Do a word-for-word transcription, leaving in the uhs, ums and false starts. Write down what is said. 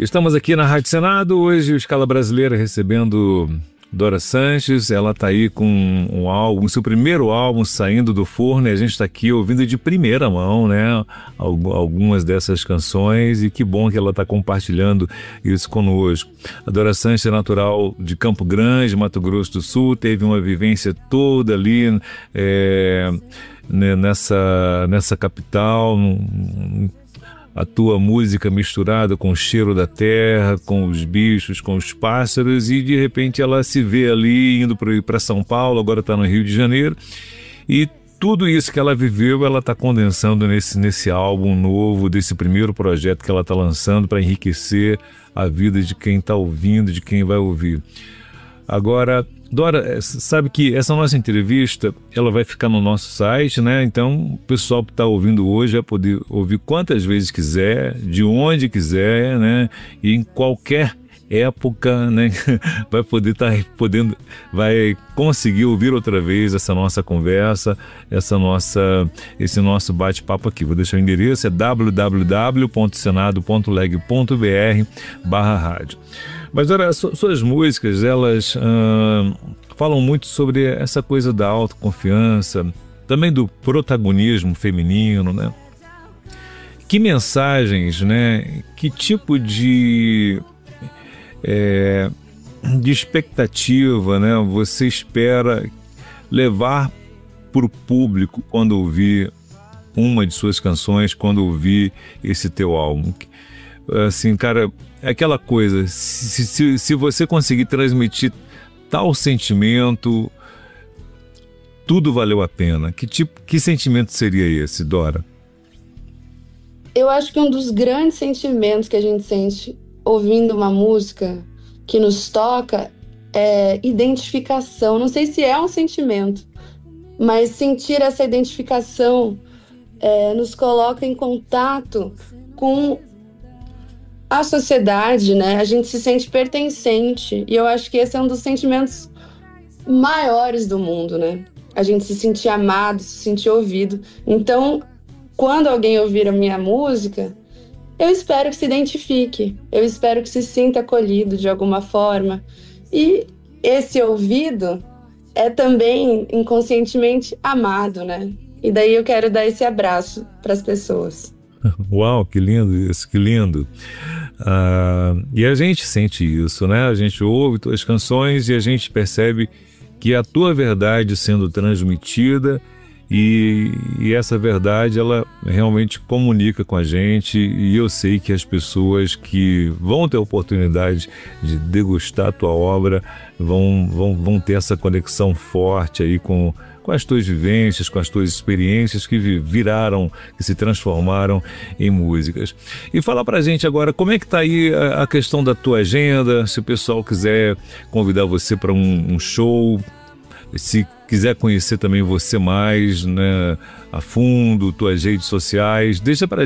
Estamos aqui na Rádio Senado, hoje o Escala Brasileira recebendo Dora Sanches. Ela está aí com um álbum, seu primeiro álbum saindo do forno, e a gente está aqui ouvindo de primeira mão, né, algumas dessas canções, e que bom que ela está compartilhando isso conosco. A Dora Sanches é natural de Campo Grande, Mato Grosso do Sul, teve uma vivência toda ali é, nessa, nessa capital, a tua música misturada com o cheiro da terra, com os bichos, com os pássaros, e de repente ela se vê ali indo para São Paulo, agora está no Rio de Janeiro, e tudo isso que ela viveu, ela está condensando nesse, nesse álbum novo, desse primeiro projeto que ela está lançando para enriquecer a vida de quem está ouvindo, de quem vai ouvir. Agora, Dora, sabe que essa nossa entrevista, ela vai ficar no nosso site, né? Então, o pessoal que está ouvindo hoje vai poder ouvir quantas vezes quiser, de onde quiser, né? E em qualquer época, né? Vai poder estar tá podendo, vai conseguir ouvir outra vez essa nossa conversa, essa nossa, esse nosso bate-papo aqui. Vou deixar o endereço, é w w w ponto senado ponto leg ponto b r barra rádio. Mas olha, suas músicas, elas hum, falam muito sobre essa coisa da autoconfiança, também do protagonismo feminino, né? Que mensagens, né? Que tipo de, é, de expectativa, né, você espera levar para o público quando ouvir uma de suas canções, quando ouvir esse teu álbum? Assim, cara, é aquela coisa, se, se, se você conseguir transmitir tal sentimento, tudo valeu a pena. Que tipo, que sentimento seria esse, Dora? Eu acho que um dos grandes sentimentos que a gente sente ouvindo uma música que nos toca é identificação. Não sei se é um sentimento, mas sentir essa identificação é, nos coloca em contato com a sociedade, né? A gente se sente pertencente, e eu acho que esse é um dos sentimentos maiores do mundo, né? A gente se sentir amado, se sentir ouvido. Então, quando alguém ouvir a minha música, eu espero que se identifique, eu espero que se sinta acolhido de alguma forma. E esse ouvido é também inconscientemente amado, né? E daí eu quero dar esse abraço para as pessoas. Uau, que lindo isso, que lindo. Ah, e a gente sente isso, né? A gente ouve tuas canções e a gente percebe que a tua verdade sendo transmitida, e, e essa verdade, ela realmente comunica com a gente, e eu sei que as pessoas que vão ter a oportunidade de degustar a tua obra vão, vão, vão ter essa conexão forte aí com com as tuas vivências, com as tuas experiências que viraram, que se transformaram em músicas. E fala pra gente agora, como é que tá aí a, a questão da tua agenda, se o pessoal quiser convidar você para um, um show, se quiser conhecer também você mais, né, a fundo, tuas redes sociais, deixa pra